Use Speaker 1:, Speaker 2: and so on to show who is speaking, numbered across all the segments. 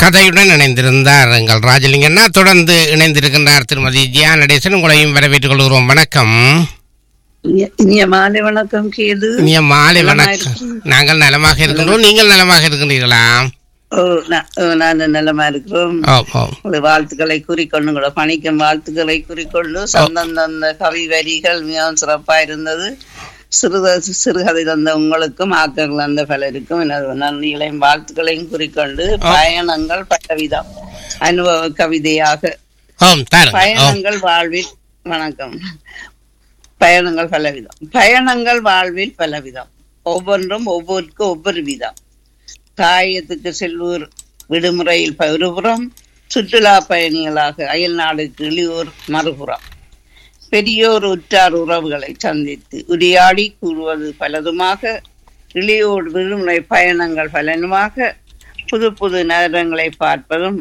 Speaker 1: கதையுடன் இணைந்திருந்தார் எங்கள் ராஜலிங்கண்ணா. தொடர்ந்து இணைந்திருக்கின்றார் திருமதி ஜியா நடேசன். உங்களையும் வரவேற்றுக் கொள்கிறோம். வணக்கம்.
Speaker 2: இனிய மாலை வணக்கம் கேது.
Speaker 1: இனிய மாலை வணக்கம். நாங்கள் நலமாக இருக்கின்றோம். நீங்கள் நலமாக இருக்கின்றீர்களா?
Speaker 2: நான் நலமா இருக்கிறோம். வாழ்த்துக்களை கூறிக்கொண்டு கூட பணிக்கும் வாழ்த்துக்களை கூறிக்கொண்டு சொந்தம் தந்த கவி வரிகள் மிகவும் சிறப்பா இருந்தது. சிறுகதை தந்த உங்களுக்கும் ஆக்கங்கள் தந்த பலருக்கும் எனது நன்றிகளையும் வாழ்த்துக்களையும் கூறிக்கொண்டு பயணங்கள் பலவிதம் அனுபவ கவிதையாக பயணங்கள் வாழ்வில் வணக்கம். பயணங்கள் பலவிதம். பயணங்கள் வாழ்வில் பலவிதம், ஒவ்வொன்றும் ஒவ்வொருக்கும் ஒவ்வொரு விதம். தாயத்துக்கு செல்வோர் விடுமுறையில் ஒருபுறம், சுற்றுலா பயணிகளாக அயல் நாடுக்கு இளையோர் மறுபுறம். பெரியோர் உற்றார் உறவுகளை சந்தித்து உரையாடி கூறுவது பலதுமாக, இளையோர் விடுமுறை பயணங்கள் பலனுமாக. புது புது நகரங்களை பார்ப்பதும்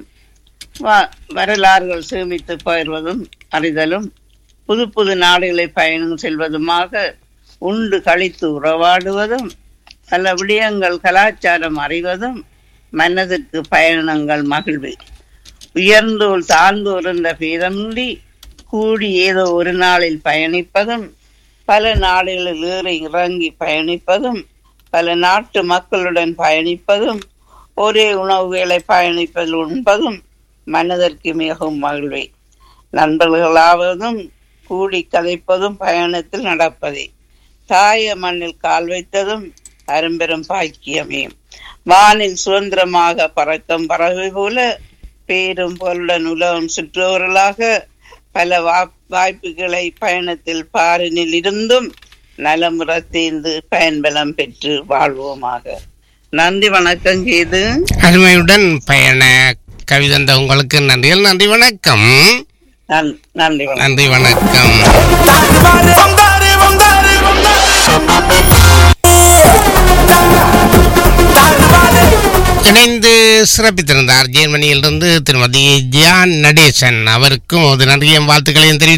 Speaker 2: வரலாறுகள் சேமித்து பகிர்வதும் அறிதலும், புது புது நாடுகளை பயணம் செல்வதுமாக. உண்டு கழித்து உறவாடுவதும், பல விடயங்கள் கலாச்சாரம் அறிவதும், மனதிற்கு பயணங்கள் மகிழ்வு. உயர்ந்தோர் தாழ்ந்தோர் என்ற பேதமின்றி கூடி ஏதோ ஒரு நாளில் பயணிப்பதும், பல நாடுகளில் ஏறி இறங்கி பயணிப்பதும், பல நாட்டு மக்களுடன் பயணிப்பதும், ஒரே உணவுகளை பயணிப்பதில் உண்பதும் மனதிற்கு மிகவும் மகிழ்வே. நண்பர்களாவதும் கூடி கதைப்பதும் பயணத்தில் நடப்பதே. தாய மண்ணில் கால் வைத்ததும் அரும்பெரும் பாக்கியமே. வானில் சுதந்திரமாக பறக்கும் பறவை போல பேரும் பொருளுடன் உலகம் சுற்றுவர்களாக பல வாய்ப்புகளை பயணத்தில் பாரினில் இருந்தும் நலமுற தேர்ந்து பயன்பலம் பெற்று வாழ்வோமாக. நன்றி வணக்கம் கேது.
Speaker 1: அருமையுடன் பயண கவிதந்த உங்களுக்கு நன்றிகள். நன்றி வணக்கம்.
Speaker 2: நன்றி
Speaker 1: வணக்கம். இணைந்து சிறப்பித்திருந்தார் ஜெர்மனியிலிருந்து திருமதி ஜியா நடேசன். அவருக்கும் ஒரு நன்றியும் வாழ்த்துக்களையும் தெரிவித்து